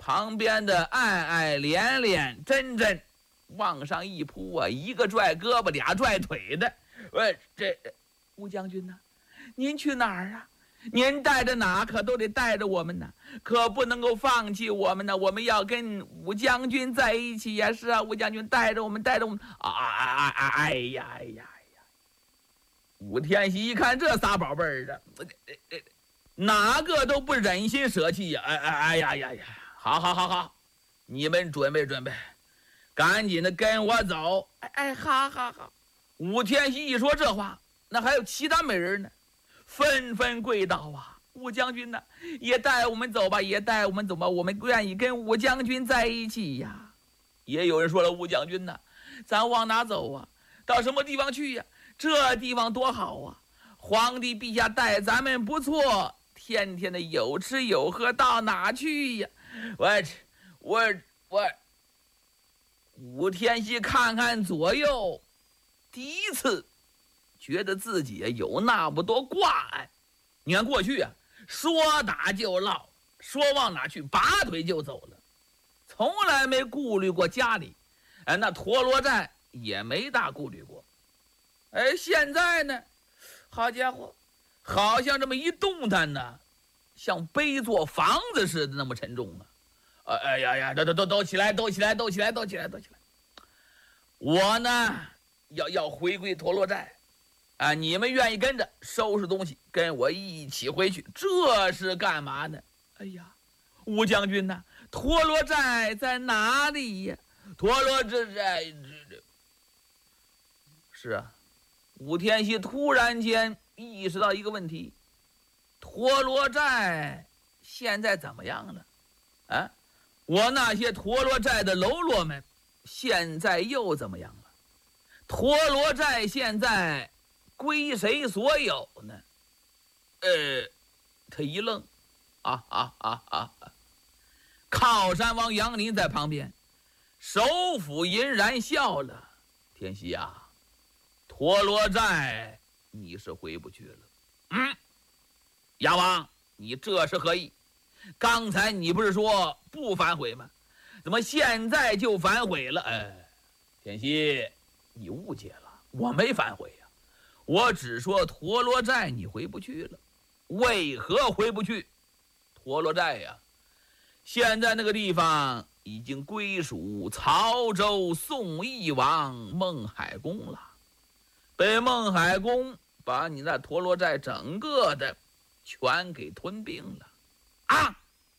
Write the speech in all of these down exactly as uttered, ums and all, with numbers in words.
旁边的爱爱、连连、真真往上一扑啊，一个拽胳膊，俩拽腿的。喂，这吴将军呢、啊？您去哪儿啊？您带着哪可都得带着我们呢，可不能够放弃我们呢。我们要跟吴将军在一起呀！是啊，吴将军带着我们，带着我们。啊啊啊啊！哎呀哎呀哎呀！吴天锡一看这仨宝贝儿的，哪个都不忍心舍弃呀！哎哎哎呀呀呀！好好好好，你们准备准备，赶紧的跟我走。哎哎，好好好。吴天锡一说这话，那还有其他美人呢。纷纷跪倒啊！吴将军呢、啊，也带我们走吧，也带我们走吧，我们愿意跟吴将军在一起呀。也有人说了，吴将军呢、啊，咱往哪走啊？到什么地方去呀？这地方多好啊！皇帝陛下待咱们不错，天天的有吃有喝，到哪去呀？我我我，吴天锡看看左右，第一次觉得自己有那么多挂碍。你看过去啊，说打就唠，说往哪去，拔腿就走了，从来没顾虑过家里。哎，那陀螺寨也没大顾虑过。哎，现在呢，好家伙，好像这么一动弹呢，像背座房子似的那么沉重啊！哎哎呀呀，都都都都起来，都起来，都起来，都起来，都起来！我呢，要要回归陀螺寨。啊，你们愿意跟着收拾东西，跟我一起回去，这是干嘛呢？哎呀，吴将军呐、啊，陀螺寨在哪里呀？陀螺这寨这这，是啊，吴天锡突然间意识到一个问题：陀螺寨现在怎么样了？啊，我那些陀螺寨的喽啰们现在又怎么样了？陀螺寨现在归谁所有呢？呃，他一愣，啊啊啊啊！靠山王杨林在旁边，首府隐然笑了：“天锡啊，陀螺寨你是回不去了。”嗯，杨王，你这是何意？刚才你不是说不反悔吗？怎么现在就反悔了？哎，天锡，你误解了，我没反悔呀。我只说陀螺寨你回不去了，为何回不去？陀螺寨呀，现在那个地方已经归属曹州宋义王孟海公了，被孟海公把你那陀螺寨整个的全给吞并了啊！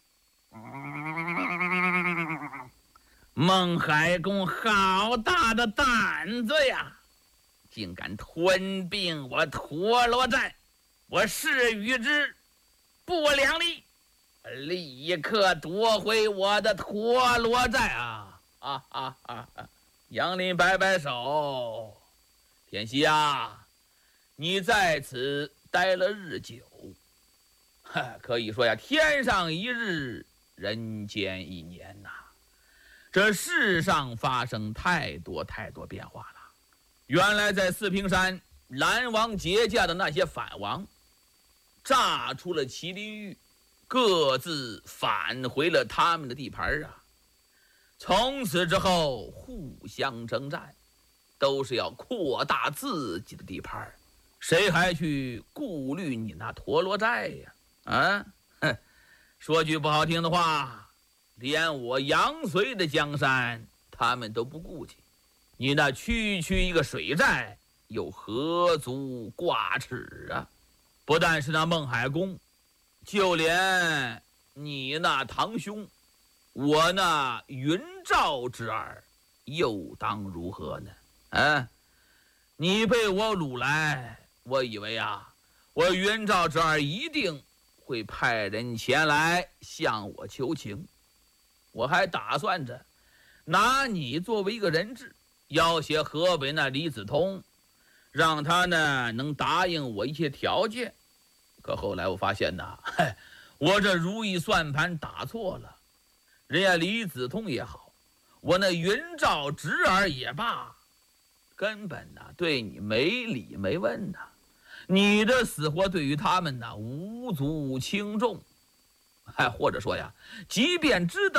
孟海公好大的胆子呀！竟敢吞并我陀螺寨，我誓与之不两立，立刻夺回我的陀螺寨啊！啊啊啊啊！杨林摆摆手，天锡啊，你在此待了日久，可以说呀，天上一日，人间一年呐、啊。这世上发生太多太多变化了。原来在四平山蓝王劫驾的那些反王，炸出了麒麟玉，各自返回了他们的地盘啊。从此之后互相征战，都是要扩大自己的地盘，谁还去顾虑你那陀螺寨呀？啊，哼，说句不好听的话，连我杨绥的江山他们都不顾及，你那区区一个水寨又何足挂齿啊？不但是那孟海公，就连你那堂兄，我那云赵之儿，又当如何呢？啊，你被我掳来，我以为啊，我云赵之儿一定会派人前来向我求情，我还打算着拿你作为一个人质，要挟河北那李子通，让他呢能答应我一些条件。可后来我发现呐，我这如意算盘打错了，人家李子通也好，我那云赵侄儿也罢，根本呢对你没理没问呐，你的死活对于他们呢无足轻重，哎，或者说呀，即便知道